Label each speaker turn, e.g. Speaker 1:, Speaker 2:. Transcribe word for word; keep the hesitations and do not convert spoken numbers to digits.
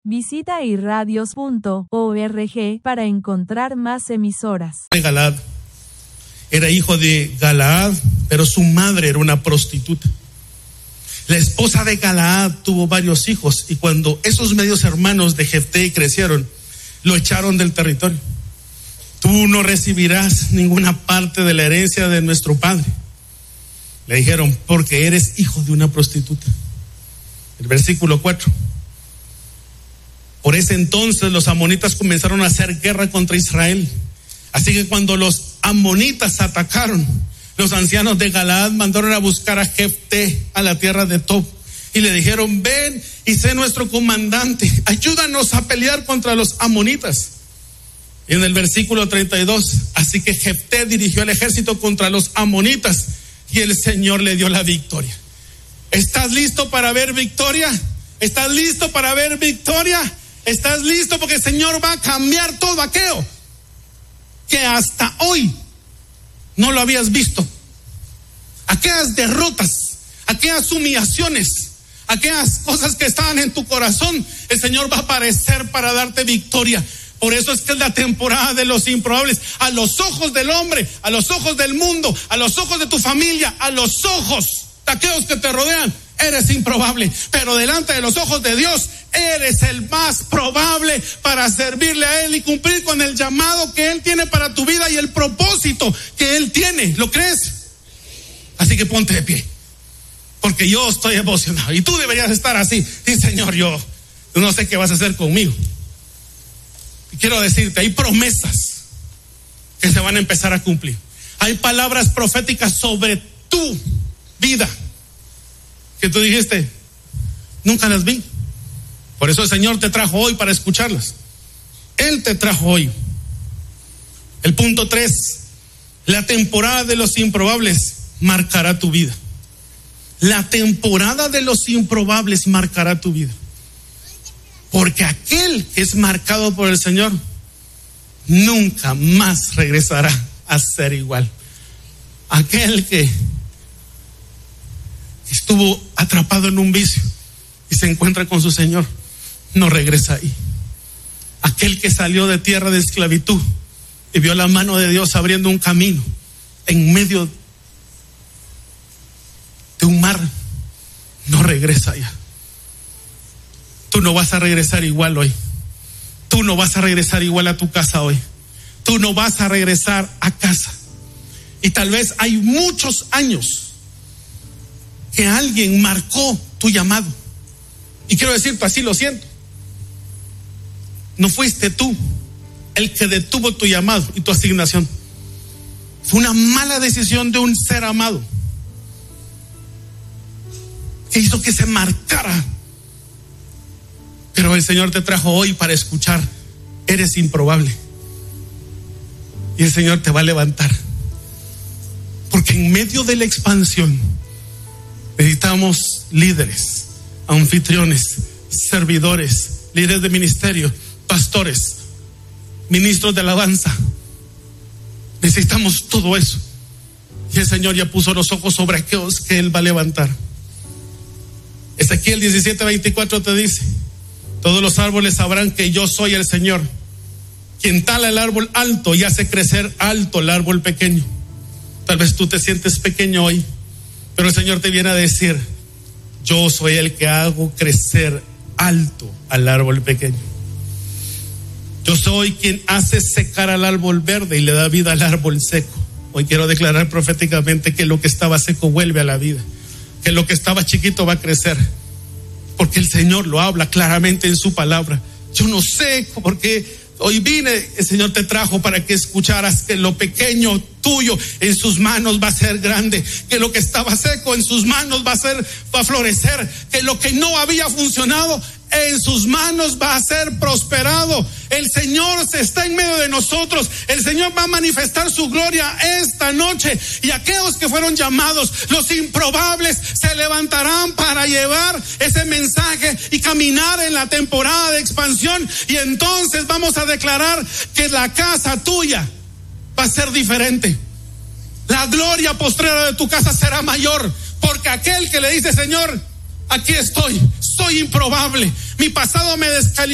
Speaker 1: Visita irradios punto org para encontrar más emisoras.
Speaker 2: Galaad era hijo de Galaad, pero su madre era una prostituta. La esposa de Galaad tuvo varios hijos y cuando esos medios hermanos de Jefté crecieron, lo echaron del territorio. Tú no recibirás ninguna parte de la herencia de nuestro padre, le dijeron, porque eres hijo de una prostituta. El versículo cuatro. Por ese entonces los amonitas comenzaron a hacer guerra contra Israel. Así que cuando los amonitas atacaron, los ancianos de Galaad mandaron a buscar a Jefté a la tierra de Tob y le dijeron, ven y sé nuestro comandante, ayúdanos a pelear contra los amonitas. Y en el versículo treinta y dos, así que Jefté dirigió el ejército contra los amonitas y el Señor le dio la victoria. ¿Estás listo para ver victoria? ¿Estás listo para ver victoria? ¿Estás listo? Porque el Señor va a cambiar todo aquello que hasta hoy no lo habías visto. Aquellas derrotas, aquellas humillaciones, aquellas cosas que estaban en tu corazón, el Señor va a aparecer para darte victoria. Por eso es que es la temporada de los improbables. A los ojos del hombre, a los ojos del mundo, a los ojos de tu familia, a los ojos de aquellos que te rodean, eres improbable. Pero delante de los ojos de Dios, eres el más probable para servirle a Él y cumplir con el llamado que Él tiene para tu vida y el propósito que Él tiene. ¿Lo crees? Así que ponte de pie, porque yo estoy emocionado y tú deberías estar así. Sí, Señor, yo no sé qué vas a hacer conmigo. Y quiero decirte, hay promesas que se van a empezar a cumplir. Hay palabras proféticas sobre tu vida que tú dijiste, nunca las vi. Por eso el Señor te trajo hoy para escucharlas. Él te trajo hoy. El punto tres, la temporada de los improbables marcará tu vida. La temporada de los improbables marcará tu vida. Porque aquel que es marcado por el Señor nunca más regresará a ser igual. Aquel que estuvo atrapado en un vicio y se encuentra con su Señor no regresa ahí. Aquel que salió de tierra de esclavitud y vio la mano de Dios abriendo un camino en medio de un mar no regresa allá. Tú no vas a regresar igual hoy. Tú no vas a regresar igual a tu casa hoy. Tú no vas a regresar a casa. Y tal vez hay muchos años que alguien marcó tu llamado. Y quiero decirte, así lo siento. No fuiste tú el que detuvo tu llamado y tu asignación. Fue una mala decisión de un ser amado que hizo que se marcara. Pero el Señor te trajo hoy para escuchar, eres improbable. Y el Señor te va a levantar. Porque en medio de la expansión necesitamos líderes, anfitriones, servidores, líderes de ministerio, pastores, ministros de alabanza. Necesitamos todo eso. Y el Señor ya puso los ojos sobre aquellos que Él va a levantar. Ezequiel diecisiete veinticuatro te dice, todos los árboles sabrán que yo soy el Señor, quien tala el árbol alto y hace crecer alto el árbol pequeño. Tal vez tú te sientes pequeño hoy, pero el Señor te viene a decir, yo soy el que hago crecer alto al árbol pequeño. Yo soy quien hace secar al árbol verde y le da vida al árbol seco. Hoy quiero declarar proféticamente que lo que estaba seco vuelve a la vida, que lo que estaba chiquito va a crecer, porque el Señor lo habla claramente en su palabra. Yo no sé por qué hoy vine, el Señor te trajo para que escucharas que lo pequeño tuyo en sus manos va a ser grande, que lo que estaba seco en sus manos va a ser, va a florecer, que lo que no había funcionado en sus manos va a ser prosperado. El Señor se está en medio de nosotros. El Señor va a manifestar su gloria esta noche. Y aquellos que fueron llamados, los improbables, se levantarán para llevar ese mensaje y caminar en la temporada de expansión. Y entonces vamos a declarar que la casa tuya va a ser diferente. La gloria postrera de tu casa será mayor, porque aquel que le dice, Señor, aquí estoy, soy improbable, mi pasado me descalificó.